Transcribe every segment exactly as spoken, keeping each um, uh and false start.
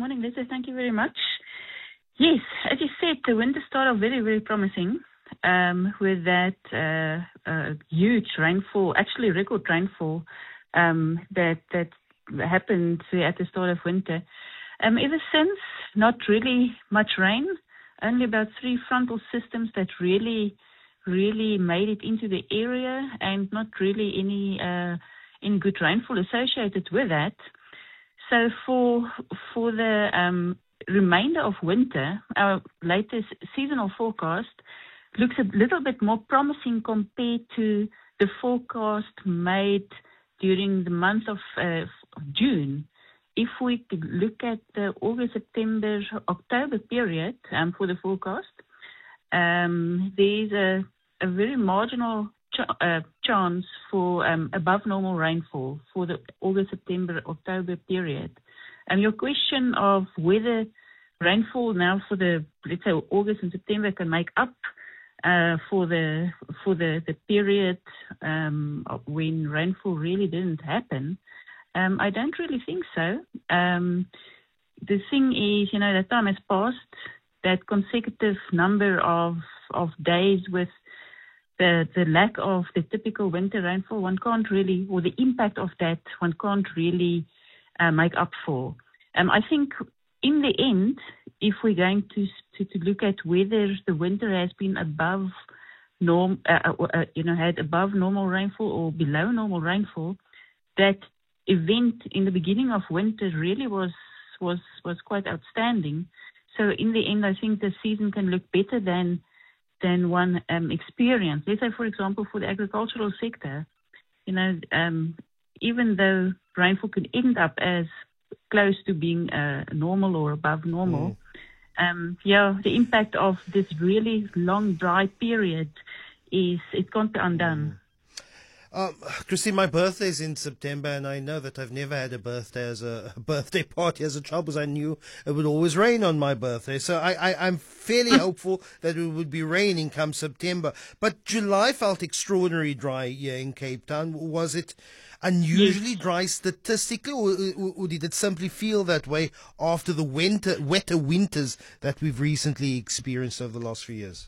morning, Lisa. Thank you very much. Yes, as you said, the winter started off very, very promising um, with that uh, uh, huge rainfall, actually record rainfall um, that that happened at the start of winter. Um, ever since, not really much rain, only about three frontal systems that really, really made it into the area, and not really any uh, any good rainfall associated with that. So for for the um, remainder of winter, our latest seasonal forecast looks a little bit more promising compared to the forecast made during the month of uh, June. If we look at the August, September, October period um, for the forecast, um, there's a, a very marginal ch- uh, chance for um, above normal rainfall for the August, September, October period. And your question of whether rainfall now for the, let's say, August and September can make up uh, for the for the, the period um, when rainfall really didn't happen, um, I don't really think so. Um, the thing is, you know, that time has passed, that consecutive number of of days with the the lack of the typical winter rainfall, one can't really, or the impact of that, one can't really uh, make up for. Um, I think in the end, if we're going to, to to look at whether the winter has been above norm, uh, uh, you know, had above normal rainfall or below normal rainfall, that event in the beginning of winter really was was was quite outstanding. So in the end, I think the season can look better than than one um, experience. Let's say, for example, for the agricultural sector, you know, um, even though rainfall could end up as close to being uh, normal or above normal, mm. um, yeah, the impact of this really long dry period is, it can't be undone. Mm. Um, Christine, my birthday's in September, and I know that I've never had a birthday as a, a birthday party as a child, because I knew it would always rain on my birthday. So I, I, I'm fairly hopeful that it would be raining come September. But July felt extraordinarily dry here in Cape Town. Was it unusually yes. dry statistically, or, or, or did it simply feel that way after the winter, wetter winters that we've recently experienced over the last few years?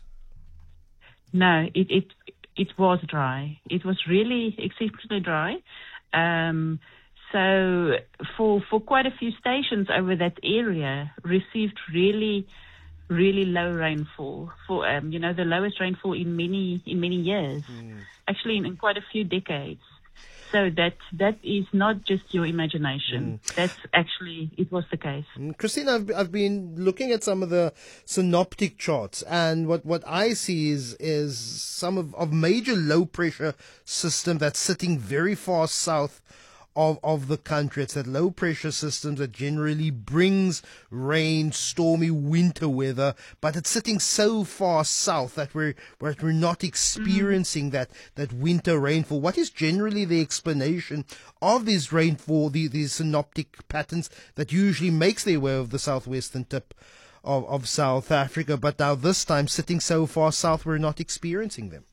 No, it it it was dry. It was really exceptionally dry. Um, so for for quite a few stations over that area received really, really low rainfall. For um, you know, the lowest rainfall in many in many years, mm. actually in, in quite a few decades. So that that is not just your imagination. Mm. That's actually, it was the case. Mm. Christine, I've I've been looking at some of the synoptic charts, and what, what I see is is some of, of major low pressure system that's sitting very far south of of the country. It's that low pressure system that generally brings rain, stormy winter weather, but it's sitting so far south that we're we're, we're not experiencing mm. that that winter rainfall. What is generally the explanation of these rainfall, the, these synoptic patterns that usually makes their way over the southwestern tip of, of South Africa, but now this time sitting so far south, we're not experiencing them?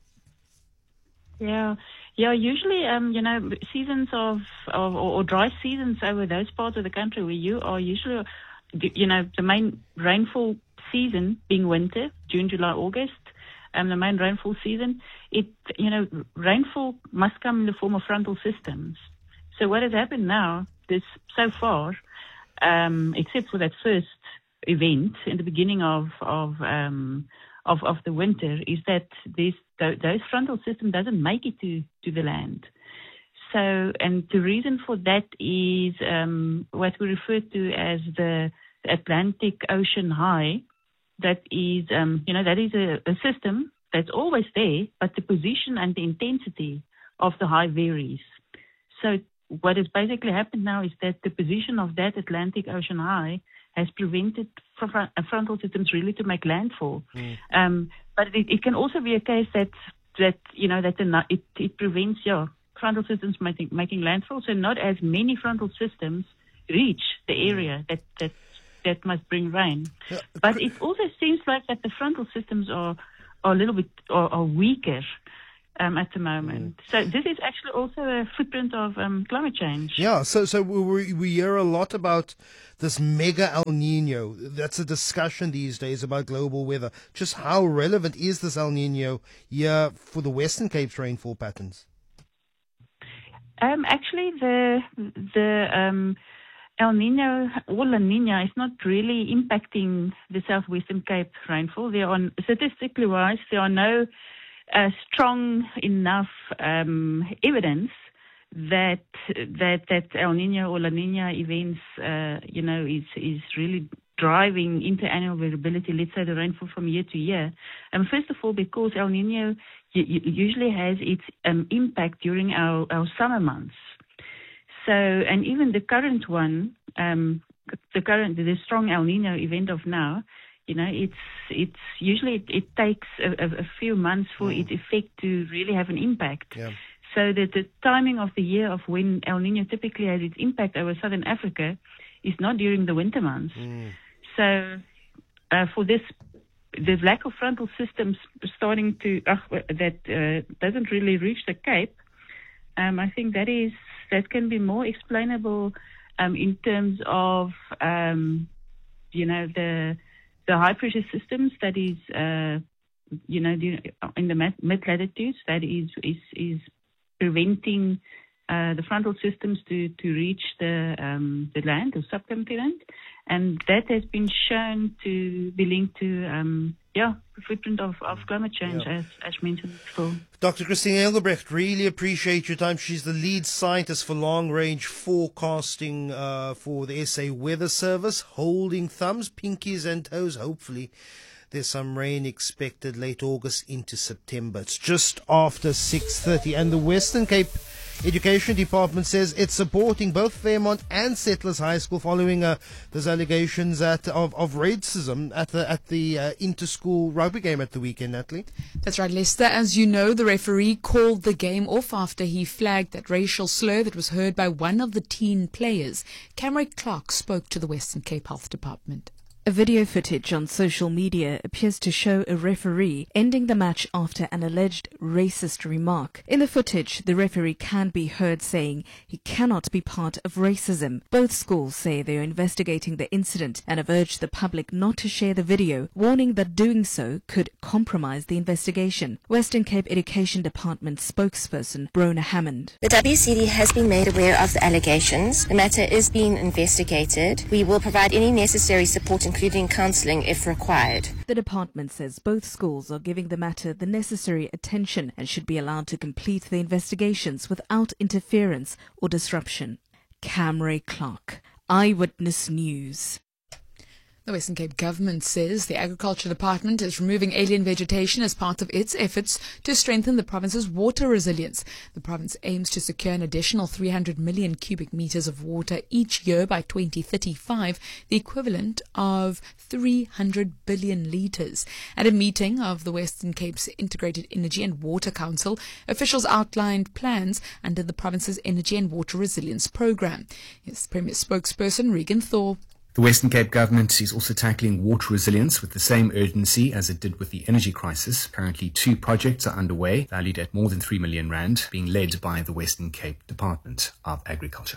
Yeah. Yeah, usually, um, you know, seasons of, of or, or dry seasons over those parts of the country where you are usually, you know, the main rainfall season being winter, June, July, August, um, the main rainfall season, it, you know, rainfall must come in the form of frontal systems. So what has happened now, this so far, um, except for that first event in the beginning of of um, of, of the winter, is that this those frontal system doesn't make it to, to the land. So, and the reason for that is um, what we refer to as the Atlantic Ocean High. That is, um, you know, that is a, a system that's always there, but the position and the intensity of the high varies. So what has basically happened now is that the position of that Atlantic Ocean High has prevented fr- frontal systems really to make landfall. Mm. Um, but it, it can also be a case that, that you know, that the, it, it prevents yeah, frontal systems making, making landfall, so not as many frontal systems reach the area that, that, that must bring rain. Yeah. But it also seems like that the frontal systems are, are a little bit are, are weaker um, at the moment. Mm. So this is actually also a footprint of um, climate change. Yeah, so so we, we hear a lot about this mega El Nino. That's a discussion these days about global weather. Just how relevant is this El Nino year for the Western Cape's rainfall patterns? Um, actually, the the um, El Nino or La Nina is not really impacting the Southwestern Cape rainfall. There are, statistically wise, there are no uh, strong enough um, evidence that that that El Nino or La Nina events, uh, you know, is is really driving interannual variability. Let's say the rainfall from year to year. Um, first of all, because El Nino usually has its um, impact during our, our summer months. So, and even the current one, um, the current, the strong El Nino event of now, you know, it's it's usually it, it takes a, a few months for mm. its effect to really have an impact. Yeah. So that the timing of the year of when El Nino typically has its impact over Southern Africa is not during the winter months. Mm. So, uh, for this, the lack of frontal systems starting to uh, that uh, doesn't really reach the Cape. Um, I think that is that can be more explainable um, in terms of um, you know the the high pressure systems that is uh, you know in the mid latitudes that is is is preventing uh, the frontal systems to to reach the um, the land or subcontinent, and that has been shown to be linked to um, yeah the footprint of, of climate change, yeah. as as mentioned before. Doctor Christine Engelbrecht, really appreciate your time. She's the lead scientist for long-range forecasting uh, for the S A Weather Service. Holding thumbs, pinkies and toes, hopefully. There's some rain expected late August into September. It's just after six thirty, and the Western Cape Education Department says it's supporting both Fairmont and Settlers High School following uh, those allegations at, of, of racism at the at the uh, inter-school rugby game at the weekend, Natalie. That's right, Lester. As you know, the referee called the game off after he flagged that racial slur that was heard by one of the teen players. Cameron Clark spoke to the Western Cape Health Department. A video footage on social media appears to show a referee ending the match after an alleged racist remark. In the footage, the referee can be heard saying he cannot be part of racism. Both schools say they are investigating the incident and have urged the public not to share the video, warning that doing so could compromise the investigation. Western Cape Education Department spokesperson Brona Hammond. The W C D has been made aware of the allegations. The matter is being investigated. We will provide any necessary support and including counselling if required. The department says both schools are giving the matter the necessary attention and should be allowed to complete the investigations without interference or disruption. Cameron Clark, Eyewitness News. The Western Cape government says the Agriculture Department is removing alien vegetation as part of its efforts to strengthen the province's water resilience. The province aims to secure an additional three hundred million cubic meters of water each year by twenty thirty-five, the equivalent of three hundred billion litres. At a meeting of the Western Cape's Integrated Energy and Water Council, officials outlined plans under the province's Energy and Water Resilience Programme. Yes, Premier spokesperson Regan Thor. The Western Cape government is also tackling water resilience with the same urgency as it did with the energy crisis. Currently, two projects are underway, valued at more than three million rand, being led by the Western Cape Department of Agriculture.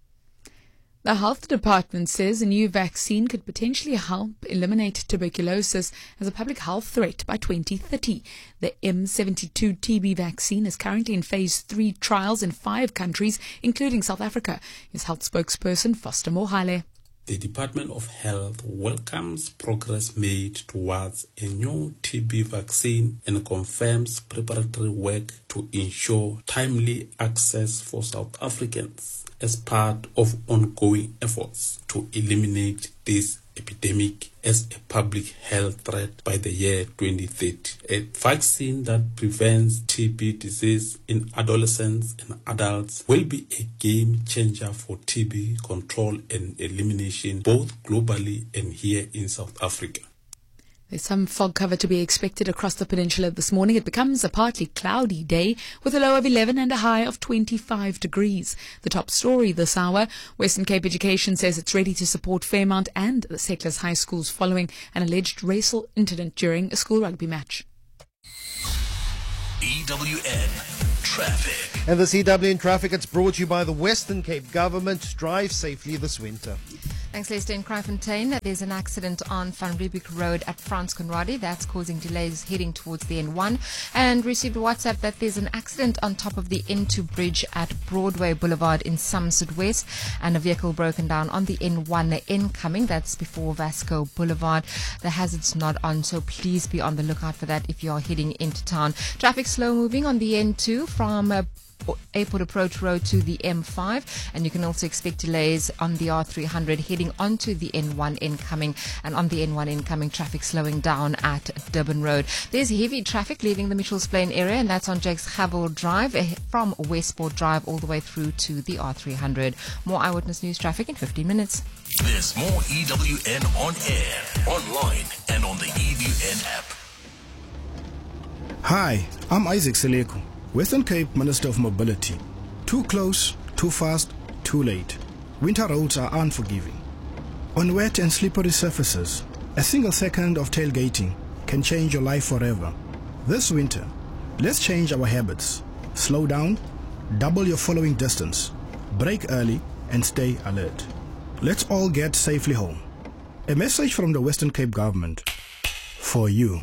The Health Department says a new vaccine could potentially help eliminate tuberculosis as a public health threat by twenty thirty. The M seventy-two T B vaccine is currently in phase three trials in five countries, including South Africa. His health spokesperson, Foster Mohale. The Department of Health welcomes progress made towards a new T B vaccine and confirms preparatory work to ensure timely access for South Africans as part of ongoing efforts to eliminate this epidemic as a public health threat by the year twenty thirty. A vaccine that prevents T B disease in adolescents and adults will be a game changer for T B control and elimination both globally and here in South Africa. There's some fog cover to be expected across the peninsula this morning. It becomes a partly cloudy day with a low of eleven and a high of twenty-five degrees. The top story this hour, Western Cape Education says it's ready to support Fairmont and the Settlers High Schools following an alleged racial incident during a school rugby match. E W N Traffic. And this E W N Traffic, it's brought to you by the Western Cape Government. Drive safely this winter. Thanks, Lester. In Kraaifontein, there's an accident on Van Riebeeck Road at Frans Conradie. That's causing delays heading towards the N one. And received a WhatsApp that there's an accident on top of the N two bridge at Broadway Boulevard in Somerset West, and a vehicle broken down on the N one incoming. That's before Vasco Boulevard. The hazard's not on, so please be on the lookout for that if you are heading into town. Traffic slow moving on the N two from uh, Airport Approach Road to the M five, and you can also expect delays on the R three hundred heading onto the N one incoming, and on the N one incoming traffic slowing down at Durban Road. There's heavy traffic leaving the Mitchells Plain area, and that's on Jakes Gerwel Drive from Westport Drive all the way through to the R three hundred. More Eyewitness News traffic in fifteen minutes. There's more E W N on air, online, and on the E W N app. Hi, I'm Isaac Seleko, Western Cape Minister of Mobility. Too close, too fast, too late. Winter roads are unforgiving. On wet and slippery surfaces, a single second of tailgating can change your life forever. This winter, let's change our habits. Slow down, double your following distance, brake early, and stay alert. Let's all get safely home. A message from the Western Cape Government for you.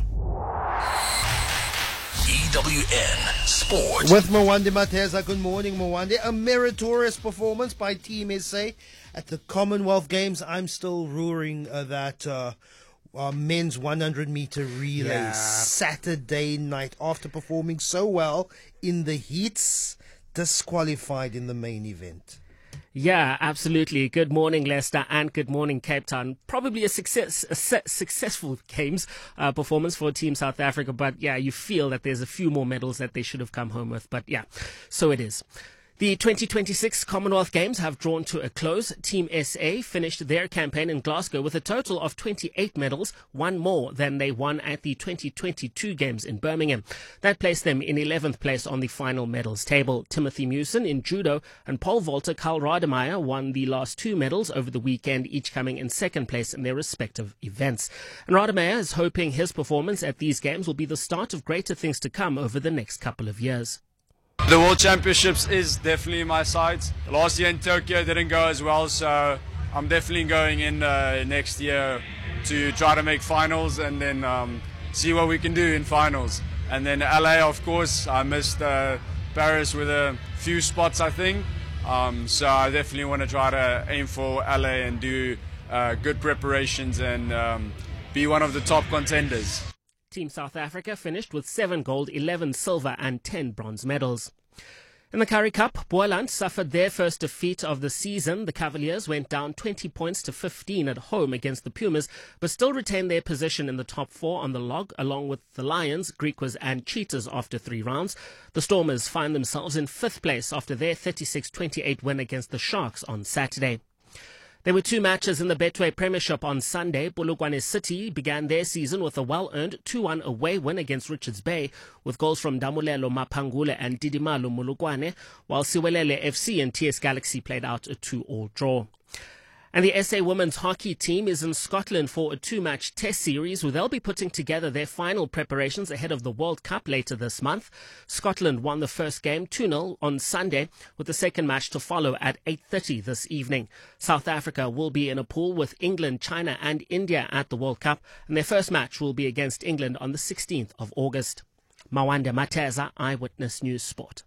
E W N Sport. With Mwande Mateza. Good morning, Mwande. A meritorious performance by Team S A at the Commonwealth Games. I'm still roaring uh, that uh, uh, men's one hundred meter relay Yeah. Saturday night, after performing so well in the heats, disqualified in the main event. Yeah, absolutely. Good morning, Leicester, and good morning, Cape Town. Probably a success, a se- successful games uh, performance for Team South Africa, but yeah, you feel that there's a few more medals that they should have come home with. But yeah, so it is. The twenty twenty-six Commonwealth Games have drawn to a close. Team S A finished their campaign in Glasgow with a total of twenty-eight medals, one more than they won at the twenty twenty-two Games in Birmingham. That placed them in eleventh place on the final medals table. Timothy Mewson in judo and pole vaulter Karl Rademeyer won the last two medals over the weekend, each coming in second place in their respective events. And Rademeyer is hoping his performance at these games will be the start of greater things to come over the next couple of years. The World Championships is definitely my sights. Last year in Tokyo didn't go as well, so I'm definitely going in uh, next year to try to make finals and then um, see what we can do in finals. And then L A, of course, I missed uh, Paris with a few spots, I think. Um, so I definitely want to try to aim for L A and do uh, good preparations and um, be one of the top contenders. Team South Africa finished with seven gold, eleven silver and ten bronze medals. In the Currie Cup, Boland suffered their first defeat of the season. The Cavaliers went down twenty points to fifteen at home against the Pumas, but still retained their position in the top four on the log, along with the Lions, Griquas and Cheetahs after three rounds. The Stormers find themselves in fifth place after their thirty-six twenty-eight win against the Sharks on Saturday. There were two matches in the Betway Premiership on Sunday. Polokwane City began their season with a well-earned two one away win against Richards Bay, with goals from Damulelo Mapangule and Didimalo Mulukwane, while Siwelele F C and T S Galaxy played out a two all draw. And the S A women's hockey team is in Scotland for a two-match test series where they'll be putting together their final preparations ahead of the World Cup later this month. Scotland won the first game two nil on Sunday, with the second match to follow at eight thirty this evening. South Africa will be in a pool with England, China and India at the World Cup, and their first match will be against England on the sixteenth of August. Mwande Mateza, Eyewitness News Sport.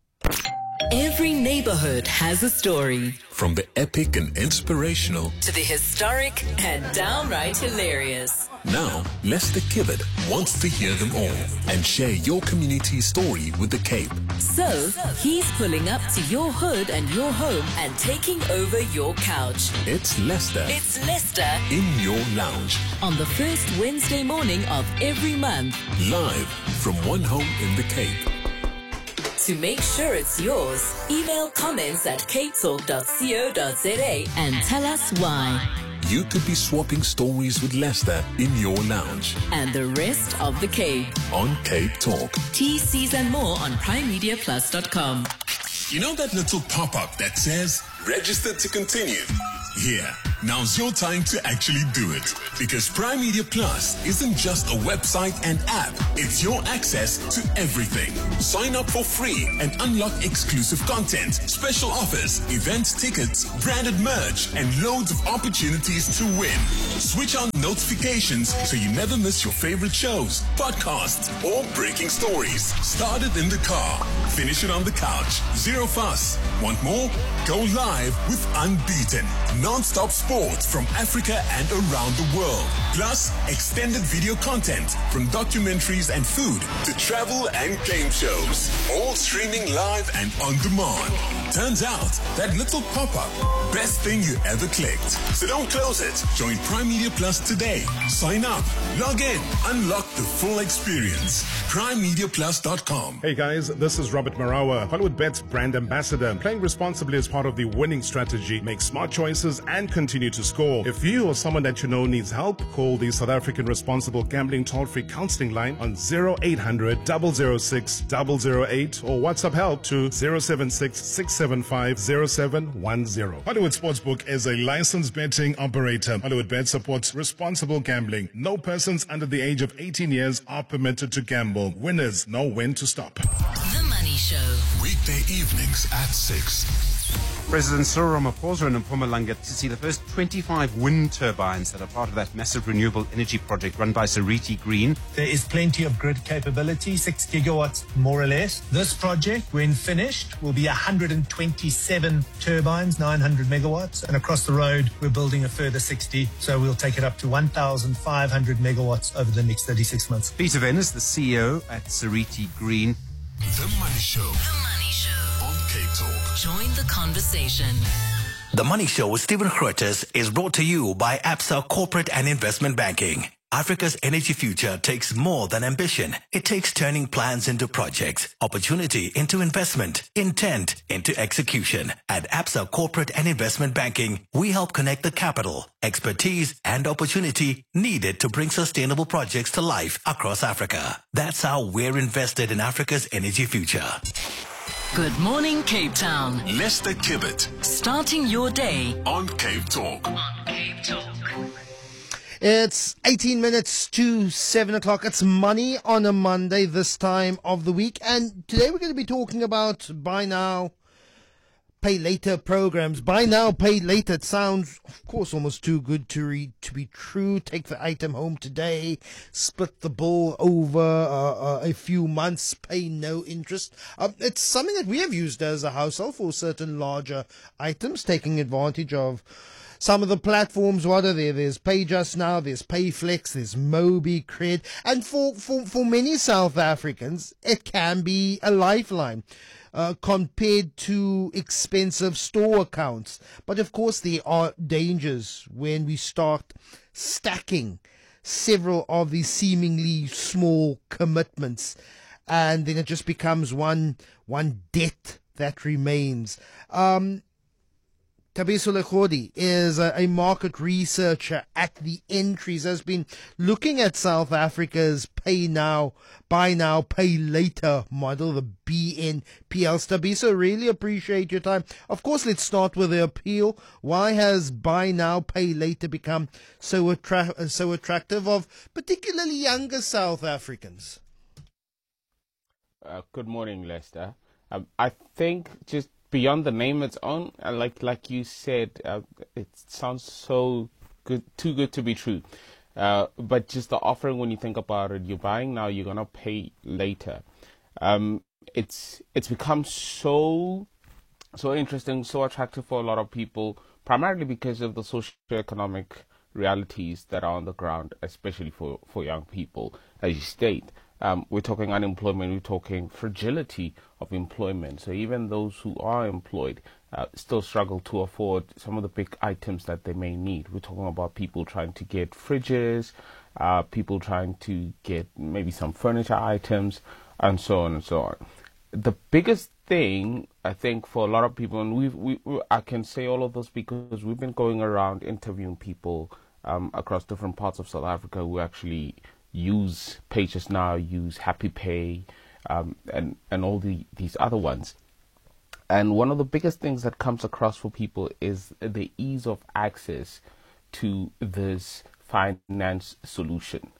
Every neighborhood has a story. From the epic and inspirational To the historic and downright hilarious. Now, Lester Kibbard wants to hear them all and share your community's story with the Cape. So, he's pulling up to your hood and your home and taking over your couch. It's Lester It's Lester in your lounge, on the first Wednesday morning of every month. live from one home in the Cape. To make sure it's yours, email comments at cape talk dot co dot za and tell us why. You could be swapping stories with Lester in your lounge And the rest of the Cape. on Cape Talk. T Cs and more on prime media plus dot com. You know that little pop-up that says, register to continue? Yeah, Now's your time to actually do it. Because Prime Media Plus isn't just a website and app. It's your access to everything. Sign up for free and unlock exclusive content, special offers, event tickets, branded merch, and loads of opportunities to win. Switch on notifications so you never miss your favorite shows, podcasts, or breaking stories. Start it in the car. Finish it on the couch. Zero fuss. Want more? Go live with Unbeaten. Non-stop sports from Africa and around the world. Plus, extended video content from documentaries and food to travel and game shows. All streaming live and on demand. Turns out, that little pop-up, best thing you ever clicked. So don't close it. Join Prime Media Plus today. Sign up, log in, unlock the full experience. prime media plus dot com. Hey guys, this is Robert Marawa, HollywoodBets brand ambassador. Playing responsibly is part of the winning strategy. Make smart choices and continue to score. If you or someone that you know needs help, call the South African Responsible Gambling Toll-Free Counseling Line on zero eight hundred, double oh six, double oh eight or WhatsApp help to zero seven six, six seven five, zero seven one zero. Hollywood Sportsbook is a licensed betting operator. HollywoodBet supports responsible gambling. No persons under the age of eighteen years are permitted to gamble. Winners know when to stop. The Money Show. Weekday evenings at six. President Cyril Ramaphosa in Mpumalanga to see the first twenty-five wind turbines that are part of that massive renewable energy project run by Seriti Green. There is plenty of grid capability, six gigawatts more or less. This project, when finished, will be one hundred twenty-seven turbines, nine hundred megawatts. And across the road, we're building a further sixty. So we'll take it up to one thousand five hundred megawatts over the next thirty-six months. Peter Venn is the C E O at Seriti Green. The Money Show. The Money Show. On Cape Talk. Join the conversation. The Money Show with Stephen Grootes is brought to you by Absa Corporate and Investment Banking. Africa's energy future takes more than ambition. It takes turning plans into projects, opportunity into investment, intent into execution. At Absa Corporate and Investment Banking, we help connect the capital, expertise, and opportunity needed to bring sustainable projects to life across Africa. That's how we're invested in Africa's energy future. Good morning, Cape Town. Lester Kibbet. Starting your day on Cape Talk. On Cape Talk. It's eighteen minutes to seven o'clock. It's Money on a Monday this time of the week. And today we're going to be talking about buy now, pay later programs. Buy now, pay later. It sounds, of course, almost too good to read to be true. Take the item home today, split the bill over uh, uh, a few months, pay no interest. Um, it's something that we have used as a household for certain larger items, taking advantage of some of the platforms. What are there? There's PayJust now, there's PayFlex, there's MobiCred. And for, for, for many South Africans, it can be a lifeline uh, compared to expensive store accounts. But of course, there are dangers when we start stacking several of these seemingly small commitments. And then it just becomes one, one debt that remains. Um, Thabiso Lekhodi is a, a market researcher at the Entries, has been looking at South Africa's pay now, buy now, pay later model, the B N P L. Thabiso, really appreciate your time. Of course, let's start with the appeal. Why has buy now, pay later become so, attra- so attractive of particularly younger South Africans? Uh, good morning, Lester. Um, I think just beyond the name its own, uh, like like you said, uh, it sounds so good, too good to be true. Uh, but just the offering, when you think about it, you're buying now, you're gonna pay later. Um, it's it's become so so interesting, so attractive for a lot of people, primarily because of the socioeconomic realities that are on the ground, especially for, for young people, as you state. Um, we're talking unemployment, we're talking fragility of employment. So even those who are employed uh, still struggle to afford some of the big items that they may need. We're talking about people trying to get fridges, uh, people trying to get maybe some furniture items, and so on and so on. The biggest thing, I think, for a lot of people, and we've, we, we, I can say all of this because we've been going around interviewing people um, across different parts of South Africa who actually use PayJust Now, use Happy Pay, um, and and all the these other ones. And one of the biggest things that comes across for people is the ease of access to this finance solution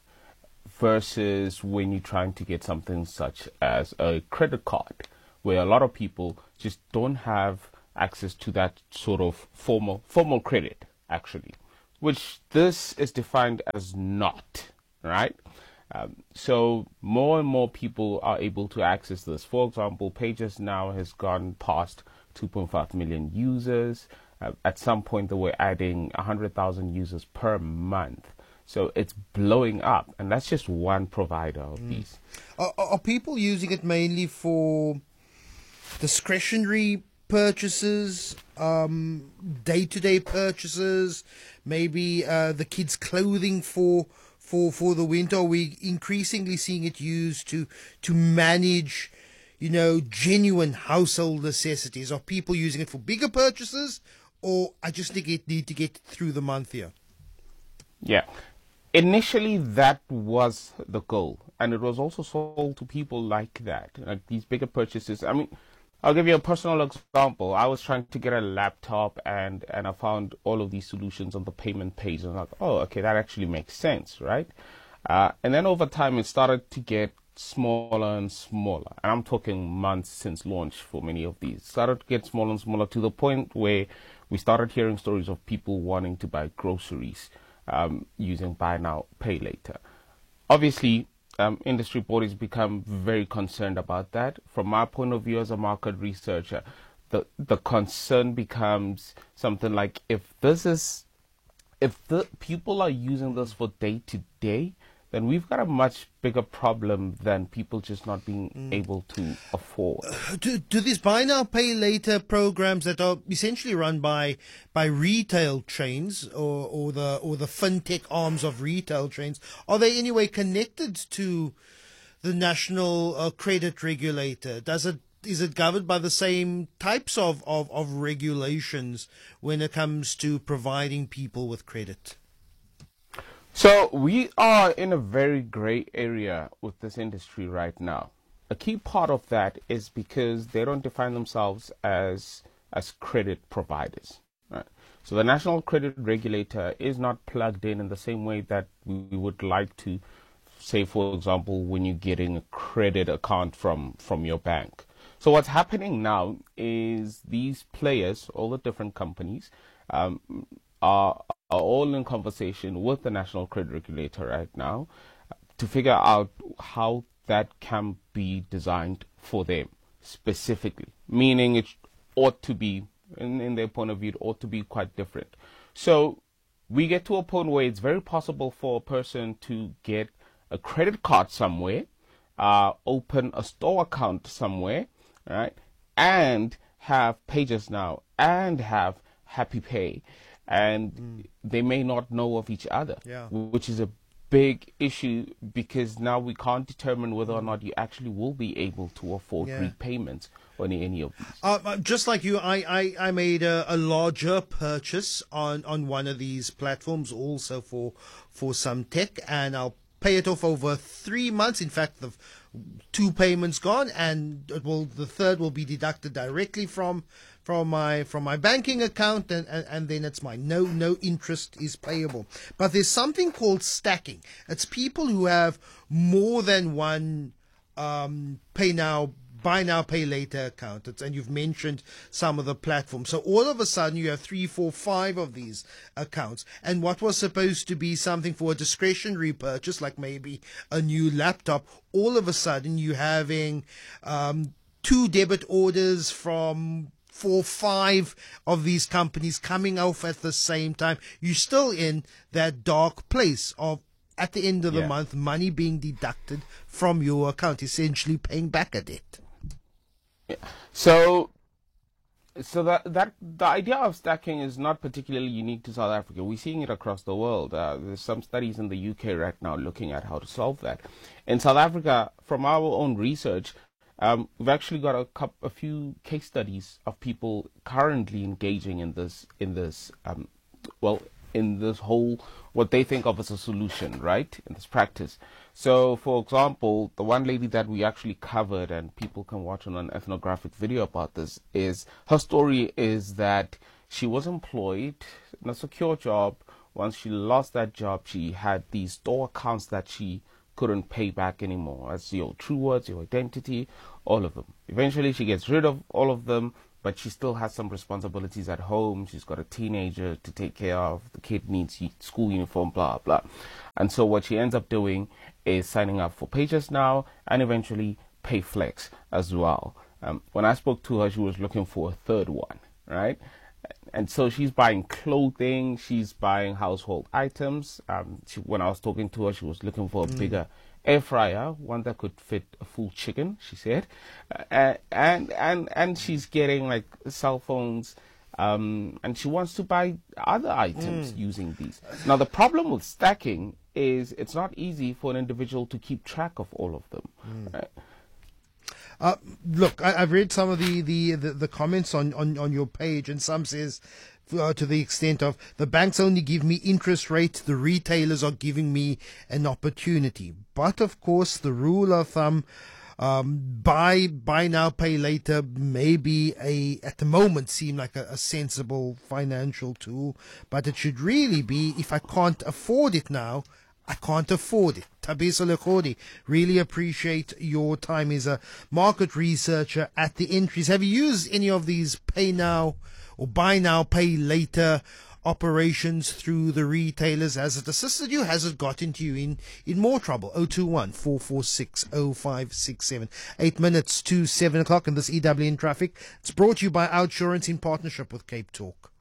versus when you're trying to get something such as a credit card, where a lot of people just don't have access to that sort of formal formal credit, actually, which this is defined as not, right? Um, so more and more people are able to access this. For example, Pages now has gone past two point five million users. Uh, at some point, they were adding one hundred thousand users per month. So it's blowing up, and that's just one provider of mm. these. Are, are people using it mainly for discretionary purchases, um, day-to-day purchases, maybe uh, the kids' clothing for for for the winter? Are we increasingly seeing it used to to manage, you know, genuine household necessities? Are people using it for bigger purchases, or I just think it need to get through the month here? Yeah. Initially, that was the goal, and it was also sold to people like that, like these bigger purchases. I mean, I'll give you a personal example. I was trying to get a laptop, and, and I found all of these solutions on the payment page. And I'm like, oh, okay, that actually makes sense, right? Uh, and then over time, it started to get smaller and smaller. And I'm talking months since launch for many of these. It started to get smaller and smaller to the point where we started hearing stories of people wanting to buy groceries um, using buy now, pay later. Obviously, Um, industry bodies become very concerned about that. From my point of view as a market researcher, the the concern becomes something like, if this is, if the people are using this for day to day, then we've got a much bigger problem than people just not being mm. able to afford. Do, do these buy now, pay later programs that are essentially run by by retail chains or, or the or the fintech arms of retail chains, are they anyway connected to the national uh, credit regulator? Does it is it governed by the same types of, of, of regulations when it comes to providing people with credit? So we are in a very gray area with this industry right now. A key part of that is because they don't define themselves as as credit providers. Right? So the National Credit Regulator is not plugged in in the same way that we would like to, say, for example, when you're getting a credit account from, from your bank. So what's happening now is these players, all the different companies, um, are are all in conversation with the National Credit Regulator right now to figure out how that can be designed for them specifically, meaning it ought to be, in, in their point of view, it ought to be quite different. So we get to a point where it's very possible for a person to get a credit card somewhere, uh, open a store account somewhere, right, and have Pages Now and have Happy Pay. And mm. they may not know of each other, yeah. which is a big issue, because now we can't determine whether or not you actually will be able to afford yeah. repayments on any of these. Uh, just like you, I, I, I made a, a larger purchase on, on one of these platforms, also for for some tech, and I'll pay it off over three months. In fact, the two payments gone, and it will the third will be deducted directly from from my from my banking account, and, and, and then it's mine. No no interest is payable. But there's something called stacking. It's people who have more than one um, pay now, buy now, pay later account. It's, and you've mentioned some of the platforms. So all of a sudden you have three, four, five of these accounts. And what was supposed to be something for a discretionary purchase, like maybe a new laptop, all of a sudden you're having um, two debit orders from four, five of these companies coming off at the same time. You're still in that dark place of, at the end of yeah. the month, money being deducted from your account, essentially paying back a debt. Yeah. So, so that that the idea of stacking is not particularly unique to South Africa. We're seeing it across the world. Uh, there's some studies in the U K right now looking at how to solve that. In South Africa, from our own research, Um, we've actually got a couple, a few case studies of people currently engaging in this, in this, um, well, in this whole, what they think of as a solution, right, in this practice. So, for example, the one lady that we actually covered, and people can watch on an ethnographic video about this, is her story is that she was employed in a secure job. Once she lost that job, she had these store accounts that she couldn't pay back anymore. That's your true words, your identity, all of them. Eventually, she gets rid of all of them, but she still has some responsibilities at home. She's got a teenager to take care of. The kid needs school uniform, blah, blah. And so what she ends up doing is signing up for Pages Now and eventually PayFlex as well. Um, when I spoke to her, she was looking for a third one, right? And so she's buying clothing, she's buying household items. Um, she, when I was talking to her, she was looking for a mm. bigger air fryer, one that could fit a full chicken, she said. Uh, and and and she's getting like cell phones, um, and she wants to buy other items mm. using these. Now, the problem with stacking is it's not easy for an individual to keep track of all of them. Mm. Right? Uh, look, I, I've read some of the, the, the, the comments on, on, on your page, and some says uh, to the extent of the banks only give me interest rate, the retailers are giving me an opportunity. But of course, the rule of thumb, um, buy buy now, pay later, may be a at the moment seem like a, a sensible financial tool, but it should really be, if I can't afford it now, I can't afford it. Thabiso Lekhodi, really appreciate your time as a market researcher at the entries. Have you used any of these pay now or buy now, pay later operations through the retailers? Has it assisted you? Has it got into you in, in more trouble? oh two one, four four six, oh five six seven. Eight minutes to seven o'clock in this E W N traffic. It's brought to you by Outsurance in partnership with Cape Talk.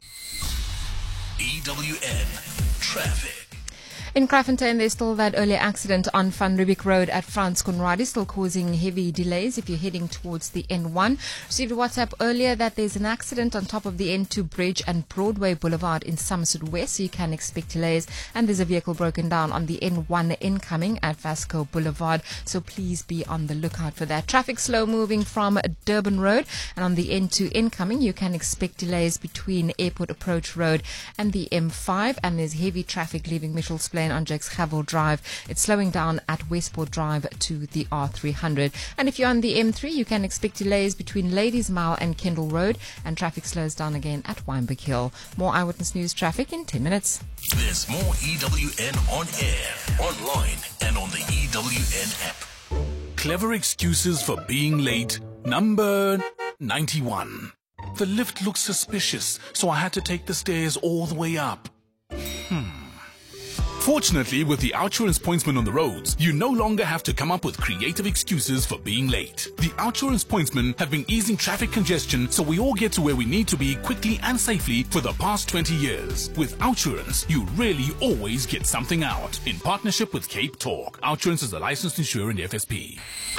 E W N traffic. In Kraaifontein, there's still that earlier accident on Van Riebeeck Road at Frans Conradie, still causing heavy delays if you're heading towards the N one. Received a WhatsApp earlier that there's an accident on top of the N two bridge and Broadway Boulevard in Somerset West, so you can expect delays. And there's a vehicle broken down on the N one incoming at Vasco Boulevard, so please be on the lookout for that. Traffic slow moving from Durban Road, and on the N two incoming, you can expect delays between Airport Approach Road and the M five, and there's heavy traffic leaving Mitchell's Plain on Jakes Havel Drive. It's slowing down at Westport Drive to the R three hundred. And if you're on the M three, you can expect delays between Ladies Mile and Kendall Road, and traffic slows down again at Wynberg Hill. More Eyewitness News traffic in ten minutes. There's more E W N on air, online, and on the E W N app. Clever excuses for being late. Number ninety-one. The lift looks suspicious, so I had to take the stairs all the way up. Hmm. Fortunately, with the Outsurance pointsman on the roads, you no longer have to come up with creative excuses for being late. The Outsurance pointsmen have been easing traffic congestion so we all get to where we need to be quickly and safely for the past twenty years. With Outsurance, you really always get something out. In partnership with Cape Talk, Outsurance is a licensed insurer in F S P.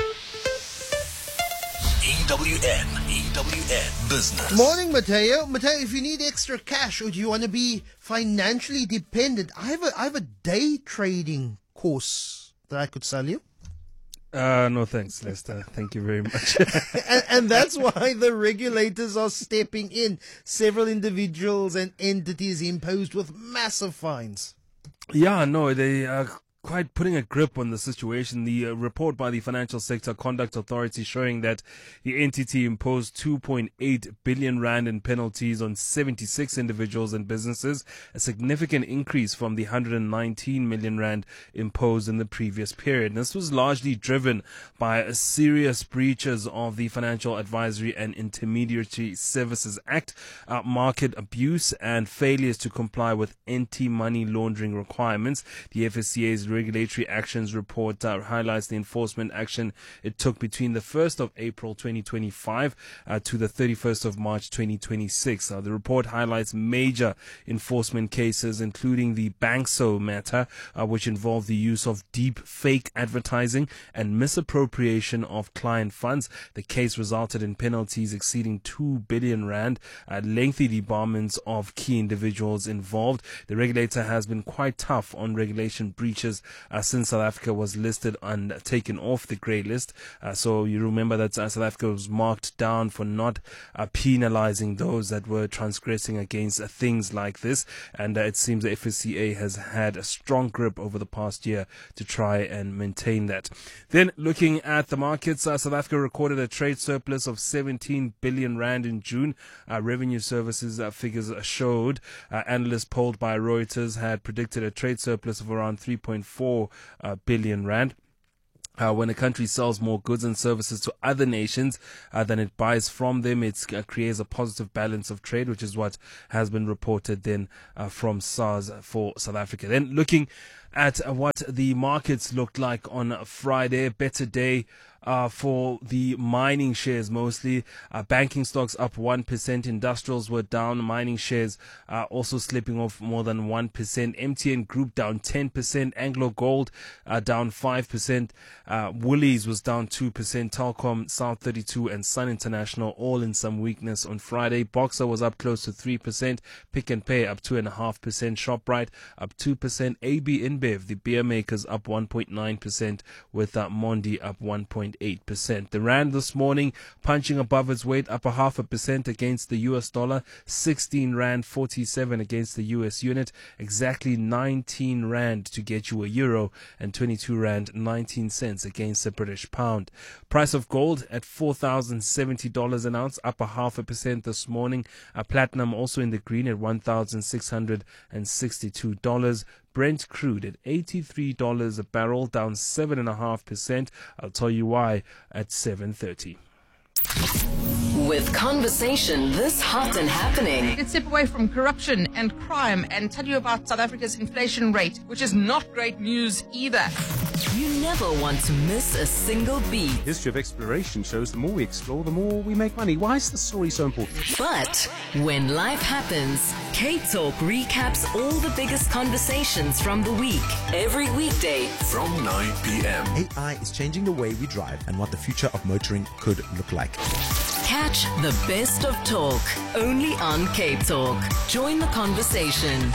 E W N, E W N Business. Morning, Mateo. Mateo, if you need extra cash or do you want to be financially dependent, I have a, I have a day trading course that I could sell you. Uh, no thanks, Lester. Thank you very much. and, and that's why the regulators are stepping in. Several individuals and entities imposed with massive fines. Yeah, no, they are quite putting a grip on the situation. The uh, report by the Financial Sector Conduct Authority showing that the entity imposed two point eight billion rand in penalties on seventy-six individuals and businesses, a significant increase from the one hundred nineteen million rand imposed in the previous period. And this was largely driven by serious breaches of the Financial Advisory and Intermediary Services Act, uh, market abuse, and failures to comply with anti-money laundering requirements. The F S C A's regulatory actions report uh, highlights the enforcement action it took between the first of April twenty twenty-five uh, to the thirty-first of March twenty twenty-six. Uh, the report highlights major enforcement cases, including the Bankso matter, uh, which involved the use of deep fake advertising and misappropriation of client funds. The case resulted in penalties exceeding two billion rand, uh, lengthy debarments of key individuals involved. The regulator has been quite tough on regulation breaches uh, since South Africa was listed and taken off the grey list. Uh, so you remember that uh, South Africa was marked down for not uh, penalizing those that were transgressing against uh, things like this. And uh, it seems the F S C A has had a strong grip over the past year to try and maintain that. Then looking at the markets, uh, South Africa recorded a trade surplus of seventeen billion rand in June. Uh, revenue services uh, figures showed. Uh, analysts polled by Reuters had predicted a trade surplus of around three point four uh, billion rand. Uh, when a country sells more goods and services to other nations uh, than it buys from them, it uh, creates a positive balance of trade, which is what has been reported then uh, from SARS for South Africa. Then looking at uh, what the markets looked like on Friday, better day uh, for the mining shares mostly. Uh, banking stocks up one percent, industrials were down, mining shares uh, also slipping off more than one percent. M T N Group down ten percent, Anglo Gold uh, down five percent, uh, Woolies was down two percent, Telkom, South thirty-two and Sun International all in some weakness on Friday. Boxer was up close to three percent, Pick and Pay up two point five percent, ShopRite up two percent, A B InBev, the beer makers, up one point nine percent, with uh, Mondi up one point eight percent. The Rand this morning punching above its weight, up a half a percent against the U S dollar, sixteen Rand forty-seven against the U S unit, exactly nineteen Rand to get you a euro, and twenty-two Rand nineteen cents against the British pound. Price of gold at four thousand seventy dollars an ounce, up a half a percent this morning. Uh, platinum also in the green at one thousand six hundred sixty-two dollars. Brent crude at eighty-three dollars a barrel, down seven point five percent. I'll tell you why at seven thirty. With conversation this hot and happening. Let's step away from corruption and crime and tell you about South Africa's inflation rate, which is not great news either. You never want to miss a single beat. History of exploration shows the more we explore, the more we make money. Why is the story so important? But when life happens, K-Talk recaps all the biggest conversations from the week. Every weekday from nine p.m. A I is changing the way we drive and what the future of motoring could look like. Catch the best of talk only on K-Talk. Join the conversation.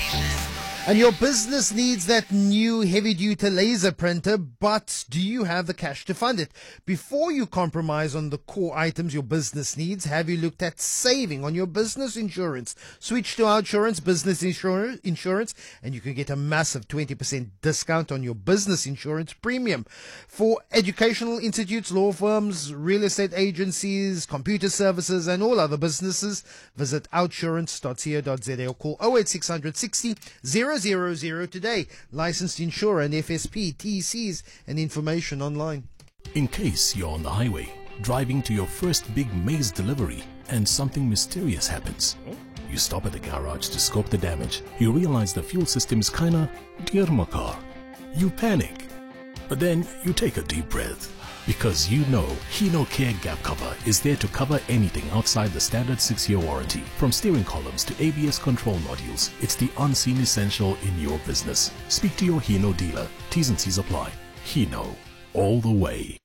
And your business needs that new heavy-duty laser printer, but do you have the cash to fund it? Before you compromise on the core items your business needs, have you looked at saving on your business insurance? Switch to OUTsurance Business Insur- Insurance, and you can get a massive twenty percent discount on your business insurance premium. For educational institutes, law firms, real estate agencies, computer services, and all other businesses, visit outsurance dot co dot za or call oh eight six hundred sixty zero zero zero today. Licensed insurer and F S P, T Cs, and information online. In case you're on the highway, driving to your first big maize delivery, and something mysterious happens. You stop at the garage to scope the damage. You realize the fuel system's kinda dear my car. You panic. But then you take a deep breath. Because you know Hino Care Gap Cover is there to cover anything outside the standard six-year warranty. From steering columns to A B S control modules, it's the unseen essential in your business. Speak to your Hino dealer. T's and C's apply. Hino, all the way.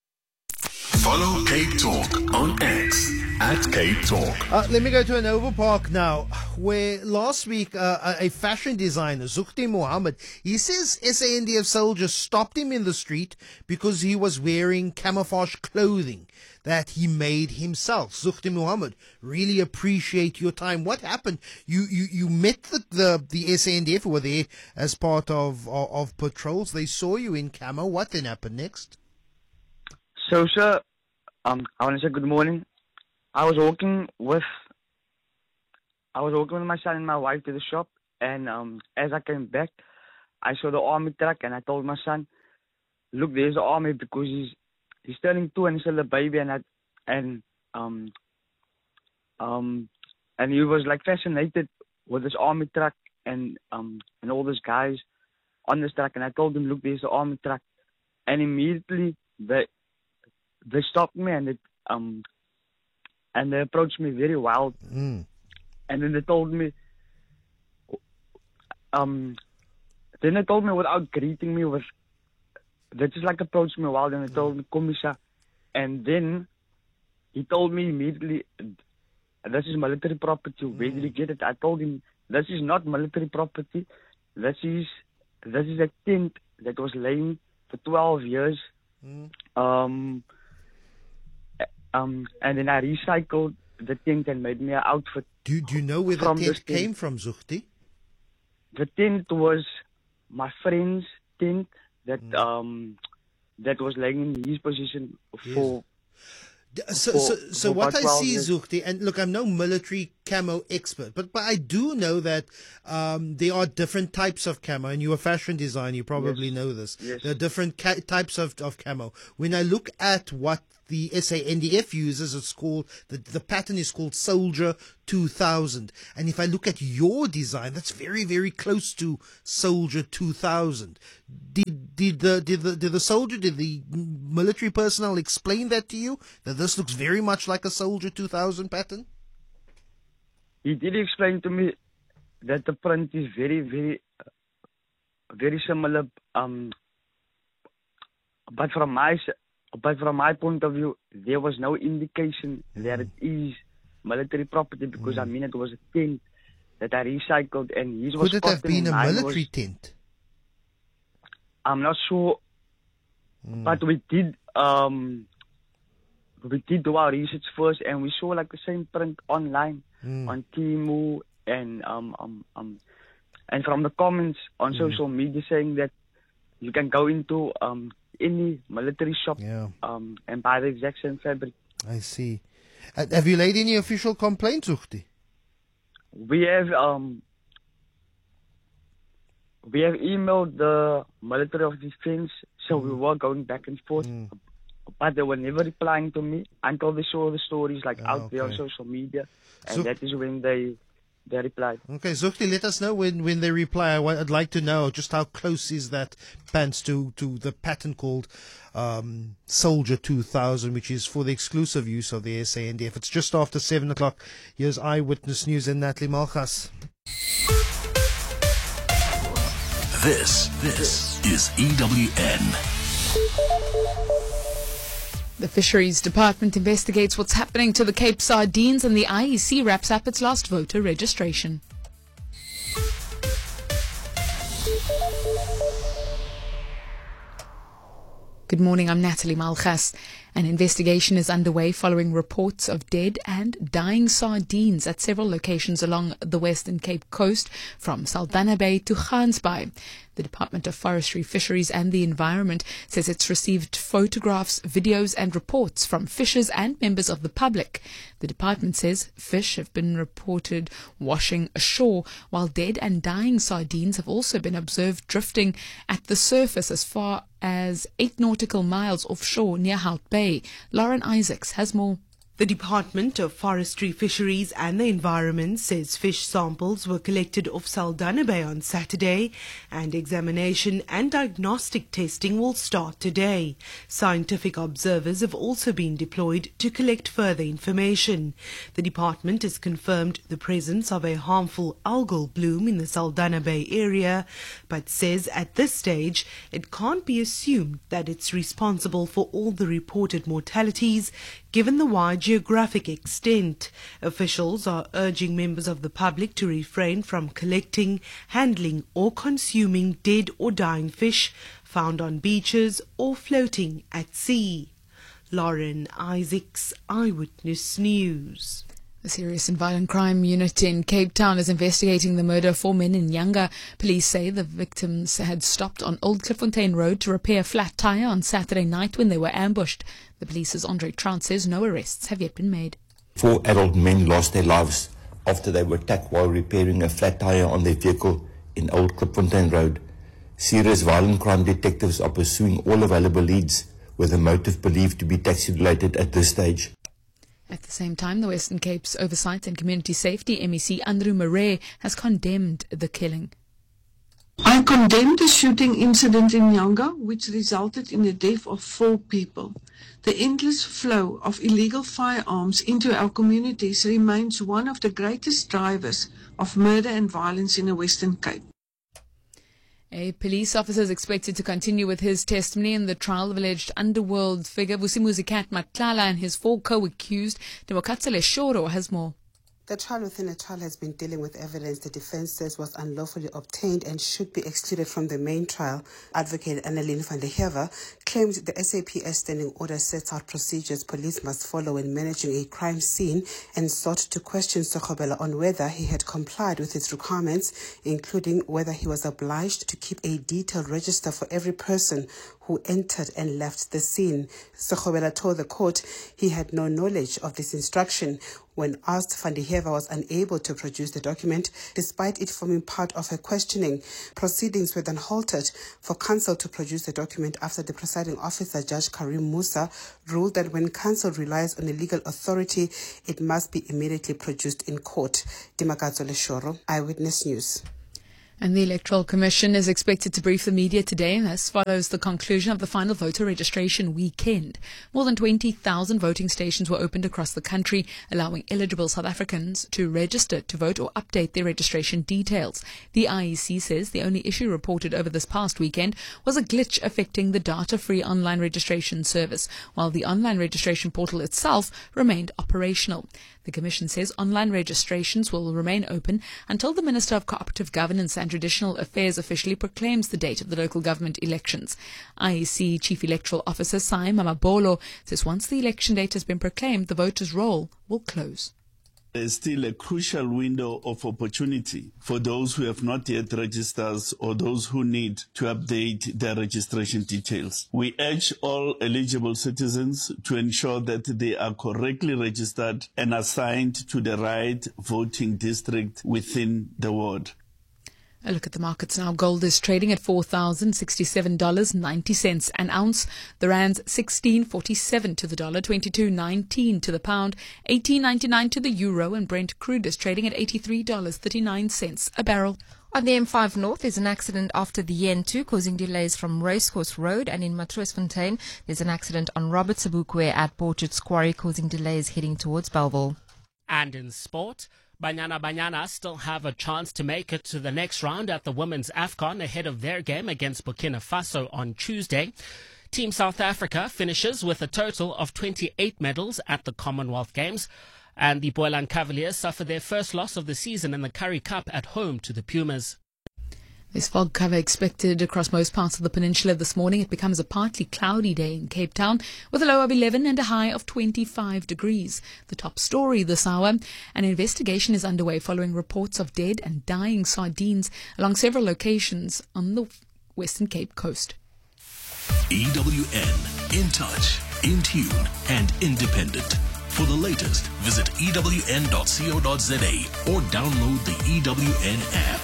Follow K-Talk on X at K-Talk. Uh, let me go to an Oval Park now, where last week uh, a fashion designer, Zuhdi Mohammed, he says S A N D F soldiers stopped him in the street because he was wearing camouflage clothing that he made himself. Zuhdi Mohammed, really appreciate your time. What happened? You you, you met the, the, the S A N D F who were there as part of, of, of patrols. They saw you in camo. What then happened next? So, sir, um, I want to say good morning. I was walking with, I was walking with my son and my wife to the shop, and um, as I came back, I saw the army truck, and I told my son, "Look, there's the army," because he's he's turning two and he's still a baby, and I, and um, um, and he was like fascinated with this army truck and um and all these guys on this truck, and I told him, "Look, there's the army truck," and immediately they. They stopped me and it, um and they approached me very wild, mm. and then they told me um then they told me without greeting me with they just like approached me wild and they told me Komisa, and then he told me immediately, "This is military property. Where did you get it?" I told him, "This is not military property. This is this is a tent that was laying for twelve years. Mm. Um, um, and then I recycled the tent and made me an outfit. Do, do you know where the from tent this came from, Zuchti? The tent was my friend's tent that um that was laying in his position for. So, for- so, so for what about I twelve see, years. Zuchti, and look, I'm no military camo expert, but, but I do know that um, there are different types of camo, and you're a fashion designer, you probably Yes. know this. Yes. There are different ca- types of, of camo. When I look at what the S A N D F uses, it's called, the, the pattern is called Soldier two thousand. And if I look at your design, that's very, very close to Soldier two thousand. Did, did the, did the, did the soldier, did the military personnel explain that to you? That this looks very much like a Soldier two thousand pattern? He did explain to me that the print is very, very, uh, very similar. Um, but from my, s- but from my point of view, there was no indication that it is military property because I mean it was a tent that I recycled and his was Could it have cotton been a and mine military was- tent? I'm not sure, but we did um we did do our research first, and we saw like the same print online Mm. on Temu and um um um and from the comments on Mm. social media saying that you can go into um any military shop Yeah. um and buy the exact same fabric. I see. Uh, have you laid any official complaints, Zuchti? We have um we have emailed the military of defense, so we were going back and forth, but they were never replying to me until they saw the stories like out there on okay. social media, and So- that is when they they replied. Okay, Zuchti, let us know when, when they reply. I wa- I'd like to know just how close is that pants to, to the pattern called um, Soldier two thousand, which is for the exclusive use of the S A N D F. It's just after seven o'clock. Here's Eyewitness News and Natalie Malchas. This, this is E W N. The Fisheries Department investigates what's happening to the Cape sardines, and the I E C wraps up its last voter registration. Good morning, I'm Natalie Malchas. An investigation is underway following reports of dead and dying sardines at several locations along the Western Cape coast, from Saldanha Bay to Gansbaai. The Department of Forestry, Fisheries and the Environment says it's received photographs, videos and reports from fishers and members of the public. The department says fish have been reported washing ashore, while dead and dying sardines have also been observed drifting at the surface as far as eight nautical miles offshore near Hout Bay. Lauren Isaacs has more. The Department of Forestry, Fisheries and the Environment says fish samples were collected off Saldanha Bay on Saturday, and examination and diagnostic testing will start today. Scientific observers have also been deployed to collect further information. The department has confirmed the presence of a harmful algal bloom in the Saldanha Bay area, but says at this stage it can't be assumed that it's responsible for all the reported mortalities, given the wide geographic extent. Officials are urging members of the public to refrain from collecting, handling or consuming dead or dying fish found on beaches or floating at sea. Lauren Isaacs, Eyewitness News. The Serious and Violent Crime Unit in Cape Town is investigating the murder of four men in Nyanga. Police say the victims had stopped on Old Clifffontein Road to repair a flat tyre on Saturday night when they were ambushed. The police's Andre Trout says no arrests have yet been made. Four adult men lost their lives after they were attacked while repairing a flat tyre on their vehicle in Old Clifffontein Road. Serious violent crime detectives are pursuing all available leads, with a motive believed to be taxi-related at this stage. At the same time, the Western Cape's Oversight and Community Safety M E C, Andrew Murray, has condemned the killing. I condemn the shooting incident in Nyanga, which resulted in the death of four people. The endless flow of illegal firearms into our communities remains one of the greatest drivers of murder and violence in the Western Cape. A police officer is expected to continue with his testimony in the trial of alleged underworld figure Vusimuzi Cat Matlala and his four co-accused. Demokatsele Shoro has more. The trial within a trial has been dealing with evidence the defense says was unlawfully obtained and should be excluded from the main trial. Advocate Annelien van der Heever claimed the S A P S standing order sets out procedures police must follow in managing a crime scene and sought to question Sekgobela on whether he had complied with its requirements, including whether he was obliged to keep a detailed register for every person who entered and left the scene. Sekgobela told the court he had no knowledge of this instruction. When asked, van der Heever was unable to produce the document despite it forming part of her questioning. Proceedings were then halted for counsel to produce the document after the presiding officer, Judge Karim Musa, ruled that when counsel relies on a legal authority, it must be immediately produced in court. Dimakazo Leshoro, Eyewitness News. And the Electoral Commission is expected to brief the media today as follows the conclusion of the final voter registration weekend. More than twenty thousand voting stations were opened across the country, allowing eligible South Africans to register to vote or update their registration details. The I E C says the only issue reported over this past weekend was a glitch affecting the data-free online registration service, while the online registration portal itself remained operational. The Commission says online registrations will remain open until the Minister of Cooperative Governance and Traditional Affairs officially proclaims the date of the local government elections. I E C Chief Electoral Officer Sai Mamabolo says once the election date has been proclaimed, the voters' roll will close. There's still a crucial window of opportunity for those who have not yet registered or those who need to update their registration details. We urge all eligible citizens to ensure that they are correctly registered and assigned to the right voting district within the ward. A look at the markets now. Gold is trading at four thousand sixty-seven dollars and ninety cents an ounce. The rand's sixteen forty-seven to the dollar, twenty-two nineteen to the pound, eighteen ninety-nine to the euro, and Brent crude is trading at eighty-three dollars and thirty-nine cents a barrel. On the M five North, there's an accident after the N two causing delays from Racecourse Road, and in Matroosfontein, there's an accident on Robert Sebukwe at Borchard's Quarry causing delays heading towards Belleville. And in sport, Banyana Banyana still have a chance to make it to the next round at the Women's AFCON ahead of their game against Burkina Faso on Tuesday. Team South Africa finishes with a total of twenty-eight medals at the Commonwealth Games, and the Boland Cavaliers suffer their first loss of the season in the Currie Cup at home to the Pumas. There's fog cover expected across most parts of the peninsula this morning. It becomes a partly cloudy day in Cape Town with a low of eleven and a high of twenty-five degrees. The top story this hour: an investigation is underway following reports of dead and dying sardines along several locations on the Western Cape coast. E W N, in touch, in tune and independent. For the latest, visit E W N dot co dot za or download the E W N app.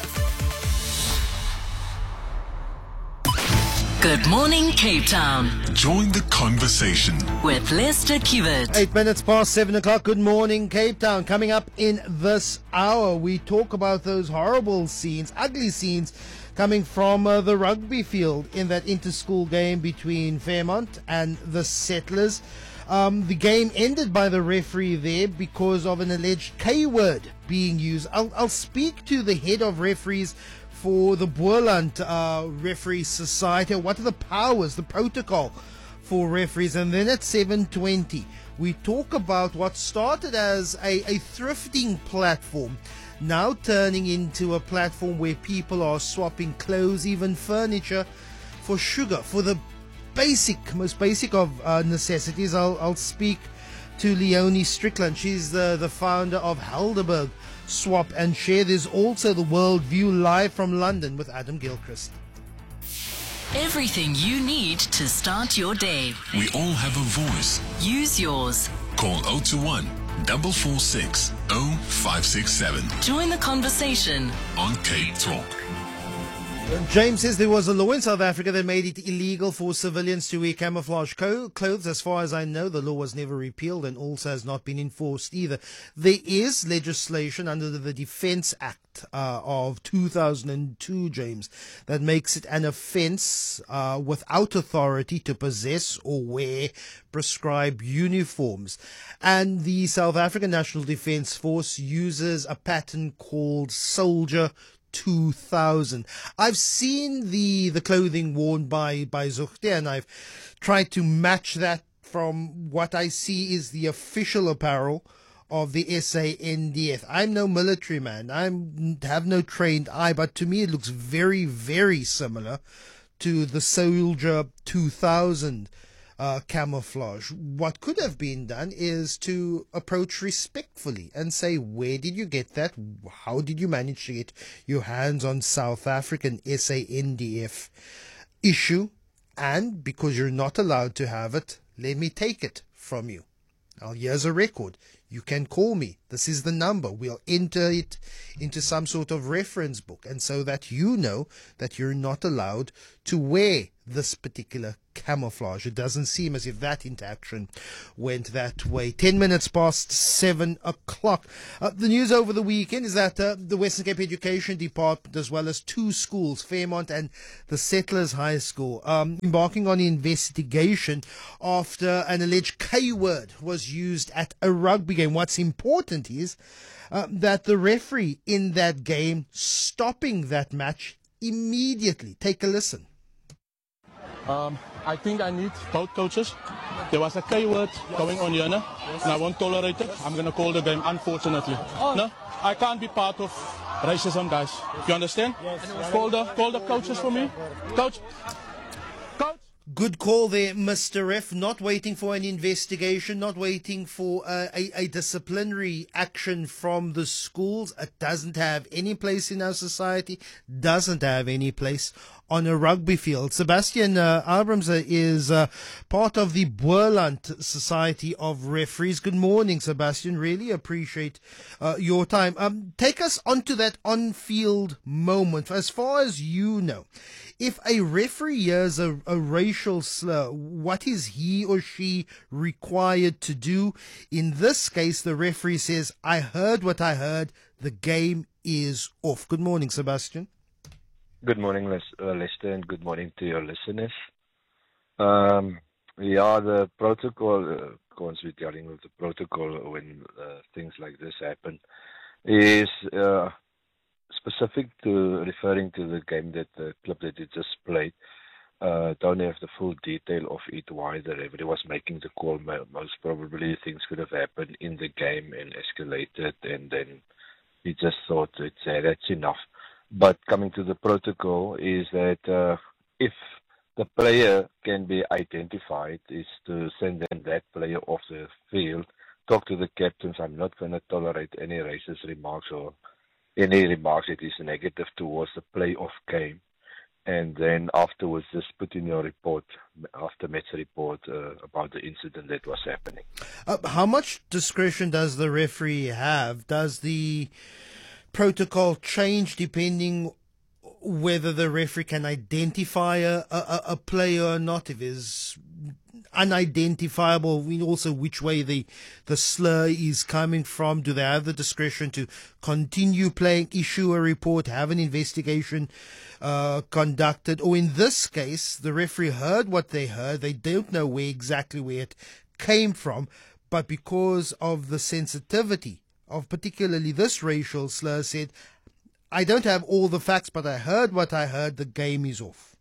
Good morning, Cape Town. Join the conversation with Lester Kiewit. Eight minutes past seven o'clock. Good morning, Cape Town. Coming up in this hour, we talk about those horrible scenes, ugly scenes, coming from uh, the rugby field in that inter-school game between Fairmont and the Settlers. Um, the game ended by the referee there because of an alleged K-word being used. I'll, I'll speak to the head of referees for the Boland uh, Referee Society. What are the powers, the protocol for referees? And then at seven twenty, we talk about what started as a, a thrifting platform, now turning into a platform where people are swapping clothes, even furniture, for sugar, for the basic, most basic of uh, necessities. I'll, I'll speak to Leonie Strickland. She's the, the founder of Helderberg Swap and Share. There's also the World View live from London with Adam Gilchrist. Everything you need to start your day. We all have a voice. Use yours. Call zero two one, four four six, zero five six seven. Join the conversation on Cape Talk. James says there was a law in South Africa that made it illegal for civilians to wear camouflage co- clothes. As far as I know, the law was never repealed and also has not been enforced either. There is legislation under the Defence Act uh, of two thousand two, James, that makes it an offence uh, without authority to possess or wear prescribed uniforms. And the South African National Defence Force uses a pattern called Soldier two thousand. I've seen the the clothing worn by by Zuchte, and I've tried to match that from what I see is the official apparel of the S A N D F. I'm no military man. I have no trained eye, but to me it looks very, very similar to the Soldier two thousand uh, camouflage. What could have been done is to approach respectfully and say, where did you get that? How did you manage to get your hands on South African S A N D F issue? And because you're not allowed to have it, let me take it from you. Now, here's a record. You can call me. This is the number. We'll enter it into some sort of reference book, and so that you know that you're not allowed to wear this particular camouflage. It doesn't seem as if that interaction went that way. Ten minutes past seven o'clock. Uh, the news over the weekend is that uh, the Western Cape Education Department, as well as two schools, Fairmont and the Settlers High School, um, embarking on an investigation after an alleged K-word was used at a rugby game. What's important is uh, that the referee in that game stopping that match immediately. Take a listen. Um, I think I need both coaches. There was a K word going on here, no? And I won't tolerate it. I'm going to call the game, unfortunately. No, I can't be part of racism, guys. You understand? Yes. Call the call the coaches for me. Coach. Coach. Good call there, Mister Ref. Not waiting for an investigation, not waiting for uh, a, a disciplinary action from the schools. It doesn't have any place in our society, doesn't have any place on a rugby field. Sebastian uh, Abrams is uh, part of the Boerland Society of Referees. Good morning, Sebastian. Really appreciate uh, your time. Um, take us onto that on-field moment. As far as you know, if a referee hears a, a racial slur, what is he or she required to do? In this case, the referee says, I heard what I heard. The game is off. Good morning, Sebastian. Good morning, Les- uh, Lester, and good morning to your listeners. Um, yeah, the protocol, uh, once we're dealing with the protocol when uh, things like this happen, is uh, specific to referring to the game that the clip that you just played. Uh, don't have the full detail of it, why the referee was making the call. Most probably things could have happened in the game and escalated, and then he just thought, it's, uh, that's enough. But coming to the protocol is that uh, if the player can be identified, is to send them that player off the field, talk to the captains. I'm not going to tolerate any racist remarks or any remarks that is negative towards the play of game. And then afterwards, just put in your report, after match report, uh, about the incident that was happening. Uh, how much discretion does the referee have? Does the protocol change depending whether the referee can identify a, a, a player or not? If it's unidentifiable, also which way the, the slur is coming from. Do they have the discretion to continue playing, issue a report, have an investigation uh, conducted? Or in this case, the referee heard what they heard. They don't know where exactly where it came from, but because of the sensitivity of particularly this racial slur, said, I don't have all the facts, but I heard what I heard, the game is off.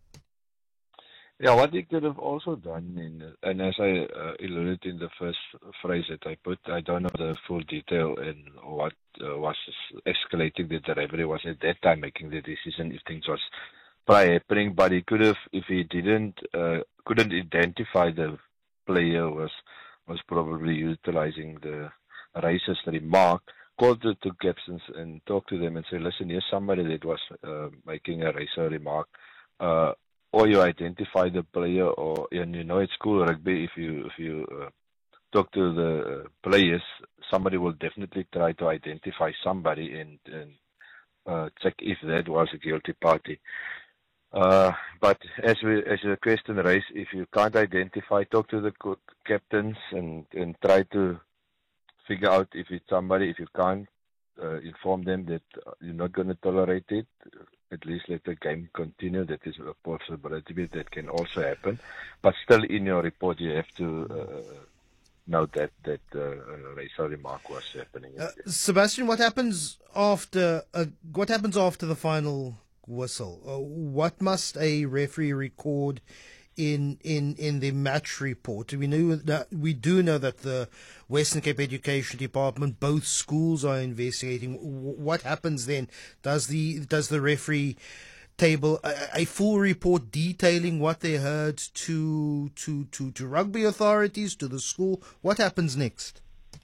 Yeah, what he could have also done, in, and as I uh, alluded in the first phrase that I put, I don't know the full detail and what uh, was escalating that the referee was at that time making the decision if things was prior happening, but he could have, if he didn't, uh, couldn't identify the player, was was probably utilizing the racist remark, call the two captains and talk to them and say, listen, here's somebody that was uh, making a racial remark, uh, or you identify the player, or and you know it's school rugby, if you if you uh, talk to the players, somebody will definitely try to identify somebody and, and uh, check if that was a guilty party. Uh, but as we, as the question raised, if you can't identify, talk to the co- captains and, and try to figure out if it's somebody. If you can't, uh, inform them that you're not going to tolerate it. At least let the game continue. That is a possibility that can also happen. But still, in your report, you have to uh, note that that uh, a racial remark was happening. Uh, Sebastian, what happens after? Uh, what happens after the final whistle? Uh, what must a referee record in in in the match report. We knew that we do know that the Western Cape Education Department, both schools are investigating. What happens then? Does the does the referee table a, a full report detailing what they heard to to to to rugby authorities, to the school? What happens next?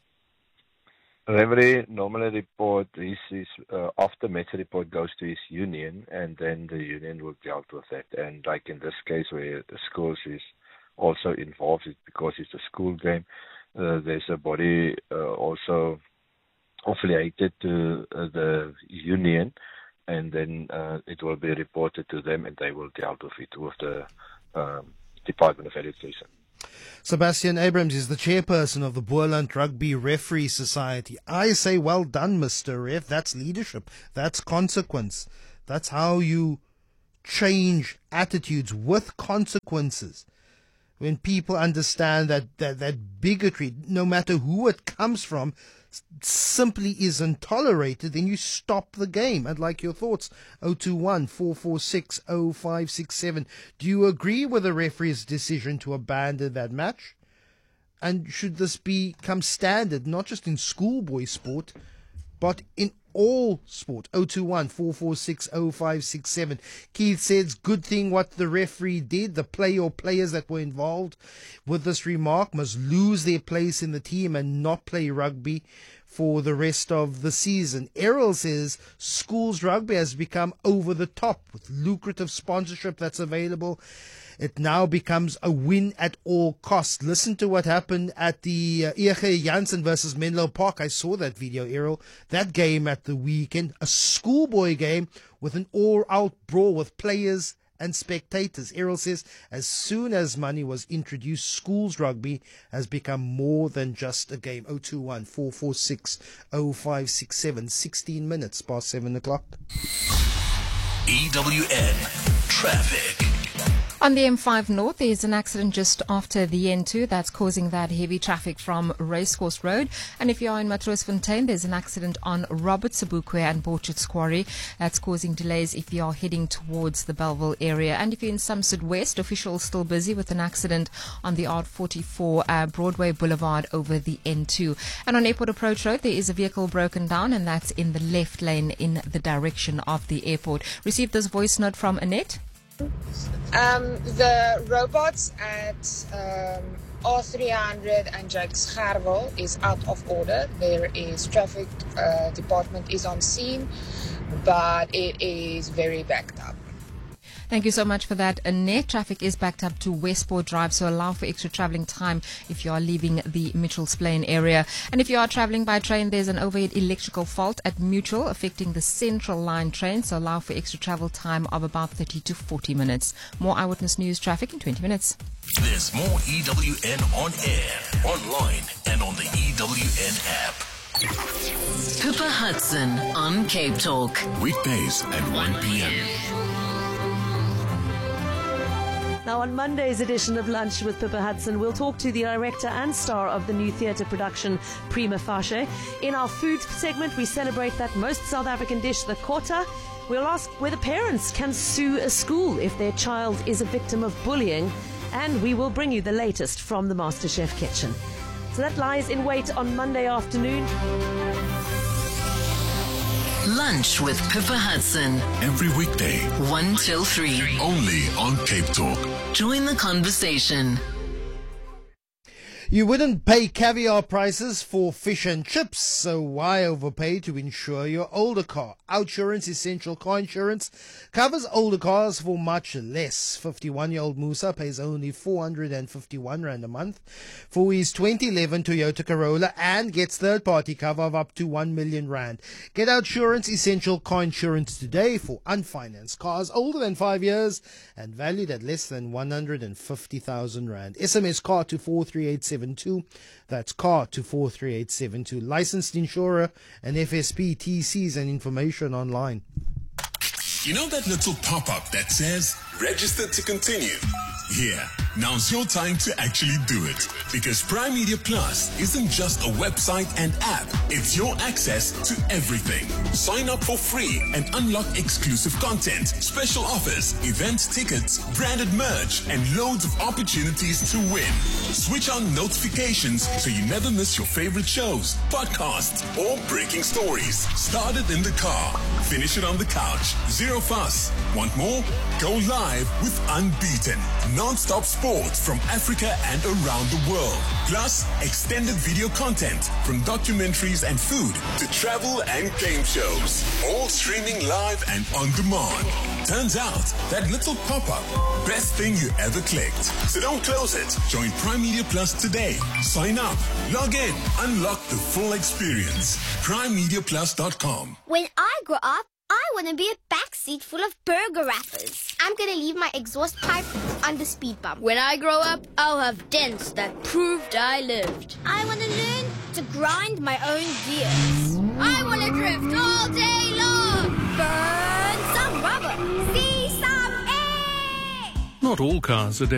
Referee normally report his, his uh, after match report goes to his union, and then the union will deal with that. And like in this case where the schools is also involved, it's because it's a school game. Uh, there's a body uh, also affiliated to uh, the union, and then uh, it will be reported to them, and they will deal with it with the um, Department of Education. Sebastian Abrams is the chairperson of the Boland Rugby Referee Society. I say well done, Mister Ref. That's leadership. That's consequence. That's how you change attitudes with consequences. When people understand that, that, that bigotry, no matter who it comes from, simply isn't tolerated, then you stop the game. I'd like your thoughts. oh two one, four four six, oh five six seven. Do you agree with the referee's decision to abandon that match? And should this become standard, not just in schoolboy sport, but in all sport? oh two one, four four six, oh five six seven. Keith says, good thing what the referee did. The player or players that were involved with this remark must lose their place in the team and not play rugby for the rest of the season. Errol says, schools rugby has become over the top with lucrative sponsorship that's available. It now becomes a win at all costs. Listen to what happened at the uh, E G Jansen versus Menlo Park. I saw that video, Errol. That game at the weekend, a schoolboy game with an all-out brawl with players and spectators. Errol says, as soon as money was introduced, schools rugby has become more than just a game. oh two one, four four six, oh five six seven, sixteen minutes past seven o'clock. E W N Traffic. On the M five North, there is an accident just after the N two that's causing that heavy traffic from Racecourse Road. And if you are in Matroosfontein, there's an accident on Robert Sobukwe and Borchards Quarry that's causing delays if you are heading towards the Belleville area. And if you're in Somerset West, officials still busy with an accident on the R forty-four uh, Broadway Boulevard over the N two. And on Airport Approach Road, there is a vehicle broken down, and that's in the left lane in the direction of the airport. Received this voice note from Annette. Um, the robots at um, R three hundred and Jakes Gerwel is out of order. There is traffic uh, department is on scene, but it is very backed up. Thank you so much for that, Annette. Traffic is backed up to Westport Drive, so allow for extra travelling time if you are leaving the Mitchells Plain area. And if you are travelling by train, there's an overhead electrical fault at Mutual affecting the Central Line train, so allow for extra travel time of about thirty to forty minutes. More Eyewitness News traffic in twenty minutes. There's more E W N on air, online, and on the E W N app. Pippa Hudson on Cape Talk. Weekdays at one p.m. Now, on Monday's edition of Lunch with Pippa Hudson, we'll talk to the director and star of the new theatre production, Prima Facie. In our food segment, we celebrate that most South African dish, the kota. We'll ask whether parents can sue a school if their child is a victim of bullying. And we will bring you the latest from the MasterChef kitchen. So that lies in wait on Monday afternoon. Lunch with Pippa Hudson. Every weekday. one till three. Only on Cape Talk. Join the conversation. You wouldn't pay caviar prices for fish and chips, so why overpay to insure your older car? Outsurance Essential Car Insurance covers older cars for much less. fifty-one-year-old Musa pays only four hundred fifty-one rand a month for his twenty eleven Toyota Corolla and gets third-party cover of up to one million rand. Get Outsurance Essential Car Insurance today for unfinanced cars older than five years and valued at less than one hundred fifty thousand rand. S M S car to four three eight seven two. That's car to four three eight seven two. Licensed insurer and F S P T Cs and information online. You know that little pop-up that says register to continue? Yeah, Now's your time to actually do it. Because Prime Media Plus isn't just a website and app. It's your access to everything. Sign up for free and unlock exclusive content, special offers, event tickets, branded merch, and loads of opportunities to win. Switch on notifications so you never miss your favorite shows, podcasts, or breaking stories. Start it in the car. Finish it on the couch. Zero fuss. Want more? Go live with Unbeaten. Non-stop sport from Africa and around the world. Plus, extended video content from documentaries and food to travel and game shows. All streaming live and on demand. Turns out, that little pop-up, best thing you ever clicked. So don't close it. Join Prime Media Plus today. Sign up, log in, unlock the full experience. prime media plus dot com. When I grow up, I want to be a backseat full of burger wrappers. I'm going to leave my exhaust pipe on the speed bump. When I grow up, I'll have dents that proved I lived. I want to learn to grind my own gears. I want to drift all day long. Burn some rubber. See some air. Not all cars are